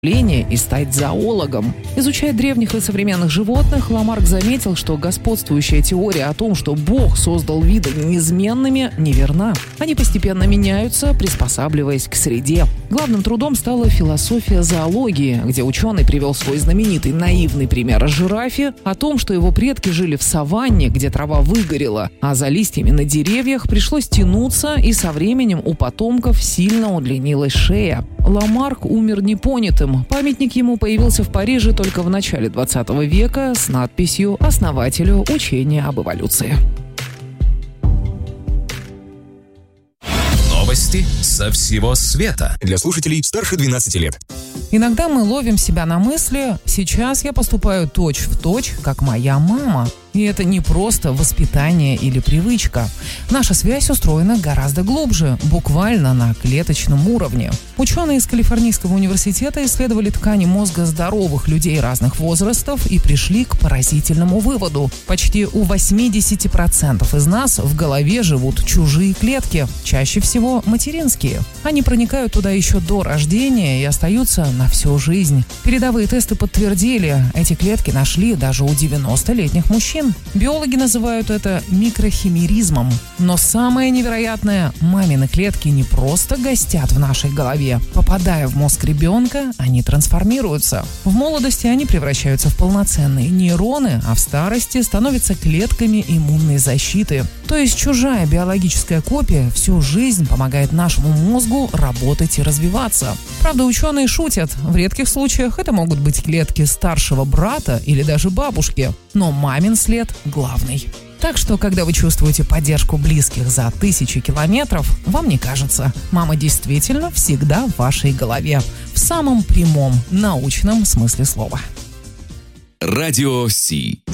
и стать зоологом. Изучая древних и современных животных, Ламарк заметил, что господствующая теория о том, что Бог создал виды неизменными, неверна. Они постепенно меняются, приспосабливаясь к среде. Главным трудом стала философия зоологии, где ученый привел свой знаменитый наивный пример о жирафе, о том, что его предки жили в саванне, где трава выгорела, а за листьями на деревьях пришлось тянуться, и со временем у потомков сильно удлинилась шея. Ламарк умер непонятым. Памятник ему появился в Париже только в начале 20 века с надписью «Основателю учения об эволюции». Новости со всего света. Для слушателей старше 12 лет. Иногда мы ловим себя на мысли: сейчас я поступаю точь-в-точь, как моя мама. И это не просто воспитание или привычка. Наша связь устроена гораздо глубже, буквально на клеточном уровне. Ученые из Калифорнийского университета исследовали ткани мозга здоровых людей разных возрастов и пришли к поразительному выводу. Почти у 80% из нас в голове живут чужие клетки, чаще всего материнские. Они проникают туда еще до рождения и остаются на всю жизнь. Передовые тесты подтвердили, эти клетки нашли даже у 90-летних мужчин. Биологи называют это микрохимеризмом. Но самое невероятное, мамины клетки не просто гостят в нашей голове. Попадая в мозг ребенка, они трансформируются. В молодости они превращаются в полноценные нейроны, а в старости становятся клетками иммунной защиты. То есть чужая биологическая копия всю жизнь помогает нашему мозгу работать и развиваться. Правда, ученые шутят. В редких случаях это могут быть клетки старшего брата или даже бабушки. Но мамин след главный. Так что, когда вы чувствуете поддержку близких за 1000 километров, вам не кажется. Мама действительно всегда в вашей голове. В самом прямом научном смысле слова. Радио Си.